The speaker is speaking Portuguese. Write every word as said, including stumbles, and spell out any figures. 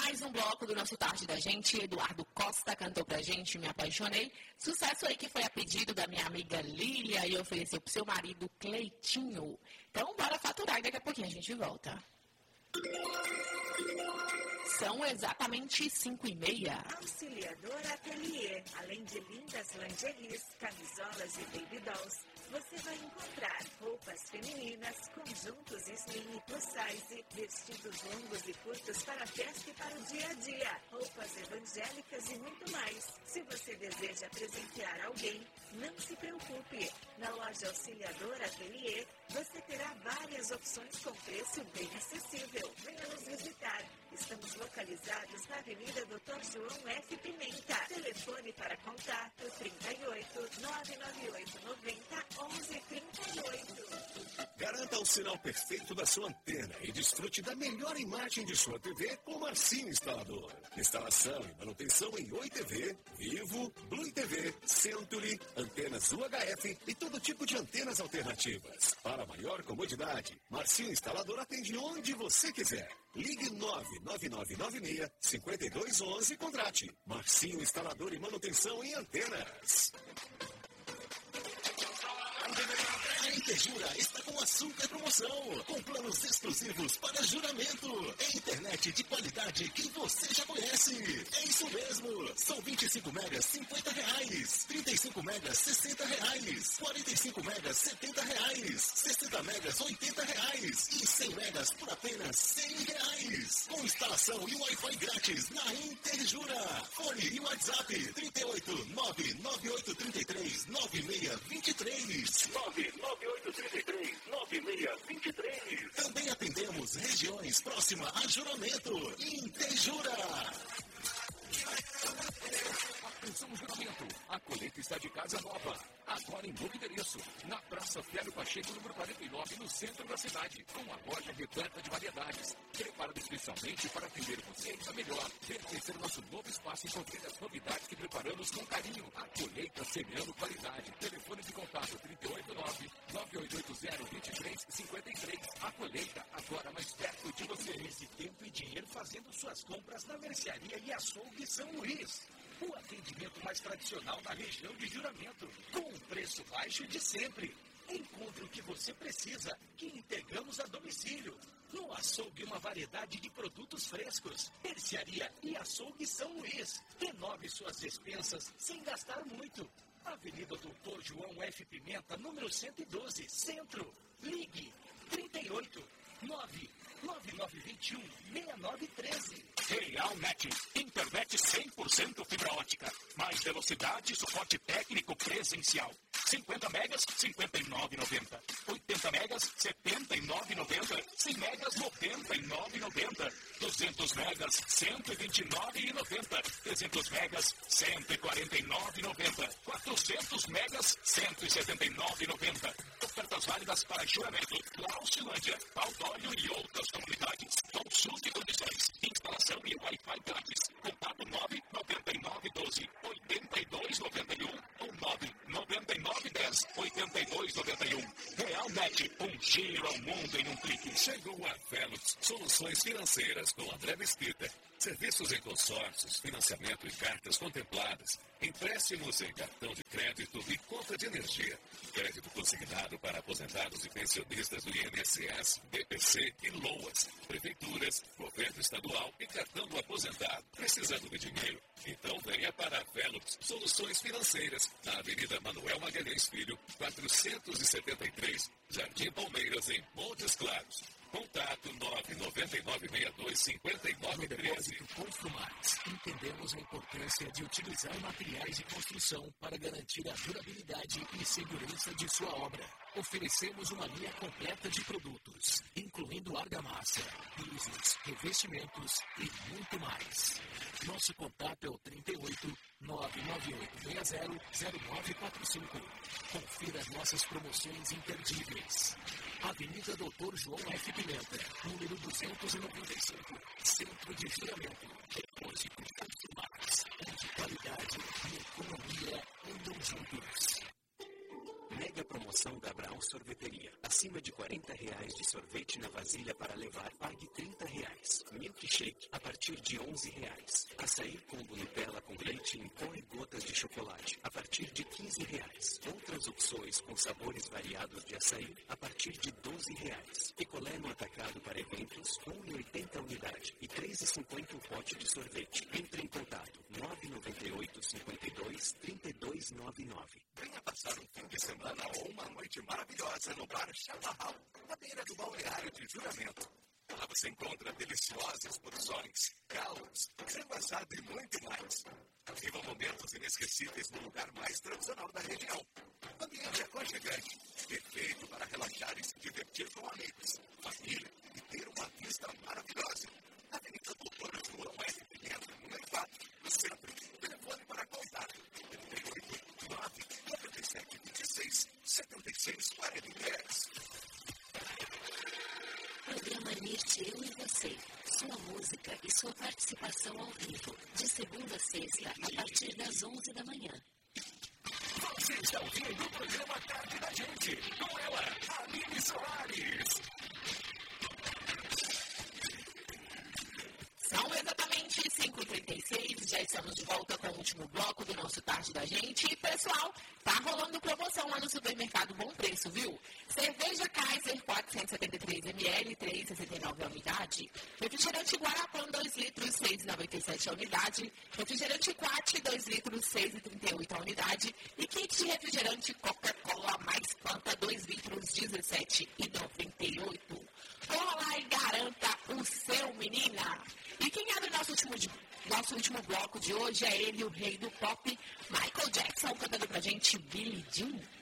mais um bloco do nosso Tarde da Gente. Eduardo Costa cantou pra gente Me Apaixonei. Sucesso aí que foi a pedido da minha amiga Lília e ofereceu pro seu marido Cleitinho. Então, bora faturar e daqui a pouquinho a gente volta. São exatamente cinco e meia. Auxiliador Atelier. Além de lindas lingeries, camisolas e baby dolls, você vai encontrar roupas femininas, conjuntos slim e plus size, vestidos longos e curtos para a festa e para o dia a dia, roupas evangélicas e muito mais. Se você deseja presentear alguém, não se preocupe. Na loja Auxiliador Atelier, você terá várias opções com preço bem acessível. Venha nos visitar. Estamos localizados na Avenida doutor João F. Pimenta. Telefone para contato trinta e oito, nove nove oito, noventa, onze, trinta e oito. Garanta o sinal perfeito da sua antena e desfrute da melhor imagem de sua T V com Marcinho Instalador. Instalação e manutenção em Oi T V, Vivo, Blue T V, Century, antenas U H F e todo tipo de antenas alternativas. Para maior comodidade, Marcinho Instalador atende onde você quiser. Ligue nove nove nove nove seis, cinco dois um um e contrate. Marcinho Instalador e manutenção em antenas. A Interjura está com a super promoção, com planos exclusivos para juramento. É internet de qualidade que você já conhece. É isso mesmo. São vinte e cinco megas, cinquenta reais. trinta e cinco megas, sessenta reais. quarenta e cinco megas, setenta reais. sessenta megas, oitenta reais. E cem megas por apenas cem reais. Com instalação e Wi-Fi grátis na Interjura. Fone e WhatsApp trinta e oito, nove nove oito três três, nove seis dois três. nove nove oito três três, nove seis dois três. Também atendemos regiões próximas a Juramento. Interjura. Atenção, Juramento. A colheita está de casa nova. Agora em novo endereço. Na Praça Fialho Pacheco, número quarenta e nove, no centro da cidade. Com uma loja repleta de variedades. Preparado especialmente para atender você ainda melhor. Venha conhecer o nosso novo espaço e conferir as novidades que preparamos com carinho. A colheita semeando qualidade. Telefone de contato trinta e oito, nove nove oito oito zero, dois três cinco três. A colheita agora mais perto de você. Esse tempo e dinheiro fazendo suas compras na Mercearia e Açougue São Luís. O atendimento mais tradicional da região de Juramento, com um preço baixo de sempre. Encontre o que você precisa, que entregamos a domicílio. No Açougue, uma variedade de produtos frescos. Mercearia e Açougue São Luís. Renove suas despensas sem gastar muito. Avenida doutor João F. Pimenta, número cento e doze, Centro. Ligue trinta e oito, nove nove nove dois um, seis nove um três. Realnet, internet cem por cento fibra ótica. Mais velocidade e suporte técnico presencial. cinquenta megas, cinquenta e nove reais e noventa centavos. oitenta megas, setenta e nove reais e noventa centavos. cem megas, noventa e nove reais e noventa centavos. duzentos megas, cento e vinte e nove reais e noventa centavos. trezentos megas, cento e quarenta e nove reais e noventa centavos. quatrocentos megas, cento e setenta e nove reais e noventa centavos. Ofertas válidas para Juramento, Laucilândia, Paudóleo e outras comunidades. Consulte condições. Instalação e Wi-Fi grátis. Contato nove nove nove um dois, oito dois nove um ou nove nove nove um zero, oito dois nove um. Realnet, um giro ao mundo em um clique. Chegou a Velux Soluções Financeiras com André Mesquita. Serviços em consórcios, financiamento e cartas contempladas, empréstimos em cartão de crédito e conta de energia, crédito consignado para aposentados e pensionistas do I N S S, B P C e LOAS, prefeituras, governo estadual e cartão do aposentado. Precisando de dinheiro? Então venha para a Velux Soluções Financeiras, na Avenida Manuel Magalhães Filho, quatrocentos e setenta e três, Jardim Palmeiras, em Montes Claros. Contato nove nove nove seis dois cinco nove um três. Construmax, entendemos a importância de utilizar materiais de construção para garantir a durabilidade e segurança de sua obra. Oferecemos uma linha completa de produtos, incluindo argamassa, pisos, revestimentos e muito mais. Nosso contato é o trinta e oito, nove nove oito seis zero, zero nove quatro cinco. Confira nossas promoções imperdíveis. Avenida doutor João F. Pimenta, número duzentos e noventa e cinco, Centro de Juramento. Depósito Construmax, onde qualidade e economia andam juntos. Mega promoção da Brown Sorveteria. Acima de quarenta reais de sorvete na vasilha para levar, pague trinta reais. Milkshake a partir de onze onze reais. Açaí combo Nutella com leite em pó e gotas de chocolate, a partir de quinze reais. Outras opções com sabores variados de açaí, a partir de doze reais. Picolé no atacado para eventos, um real e oitenta unidade e três reais e cinquenta o pote de sorvete. Entre em contato, nove nove oito, cinco dois, três dois nove nove. Venha passar um fim de semana ou uma noite maravilhosa no Bar Chaparral, na beira do balneário de Juramento. Lá você encontra deliciosas porções, calos, frango assado e muito mais. Viva momentos inesquecíveis no lugar mais tradicional da região. Ambiente aconchegante, perfeito para relaxar e se divertir com amigos, família e ter uma vista maravilhosa. Avenida Doutora João F. Pimenta, número quatro, no centro. Telefone para contato: trinta e oito, nove, noventa e sete, vinte e seis, setenta e seis, quarenta e três. Programa Neste Eu e Você. Sua música e sua participação ao vivo. De segunda a sexta, a partir das onze da manhã. Você está ouvindo o programa Tarde da Gente, com ela, Aline Soares. São exatamente cinco e trinta e seis, já estamos de volta com o último bloco do nosso Tarde da Gente. E, pessoal, tá rolando promoção lá no supermercado Bom Preço, viu? Cerveja Kaiser quatrocentos e setenta e três mililitros, três reais e sessenta e nove a unidade. Refrigerante Guarapã dois litros, seis reais e noventa e sete a unidade. Refrigerante Quat dois litros, seis reais e trinta e oito a unidade. E kit de refrigerante Coca-Cola mais Fanta dois litros, dezessete reais e noventa e oito. Corra lá e garanta o seu, menina! E quem abre nosso último, nosso último bloco de hoje é ele, o rei do pop, Michael Jackson, cantando pra gente Billie Jean.